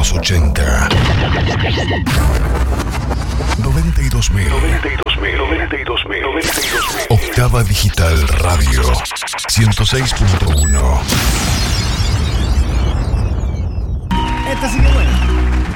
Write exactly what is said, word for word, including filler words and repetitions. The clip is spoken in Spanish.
los ochenta. noventa y dos mil. noventa y dos mil. noventa y dos mil. Octava Digital Radio ciento seis punto uno.